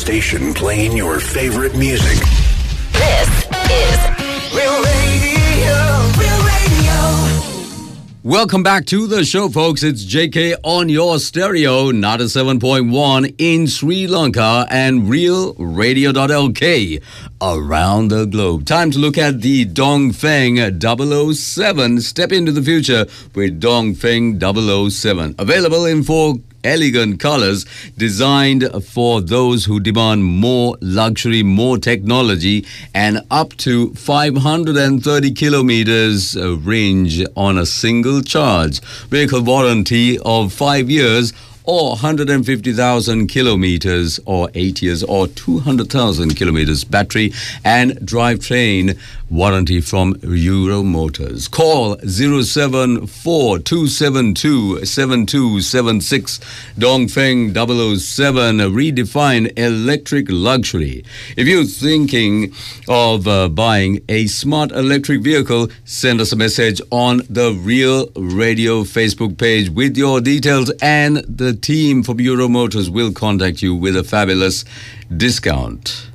station playing your favorite music. This is Real Radio. Real Radio. Welcome back to the show, folks. It's JK on your stereo, 97.1 in Sri Lanka and realradio.lk around the globe. Time to look at the Dongfeng 007. Step into the future with Dongfeng 007. Available in 4 elegant colors, designed for those who demand more luxury, more technology, and up to 530 kilometers range on a single charge. Vehicle warranty of 5 years or 150,000 kilometers or 8 years or 200,000 kilometers battery and drivetrain warranty from Euro Motors. Call 074-272-7276. Dongfeng 007, redefine electric luxury. If you're thinking of buying a smart electric vehicle, send us a message on the Real Radio Facebook page with your details, and the team from Euro Motors will contact you with a fabulous discount.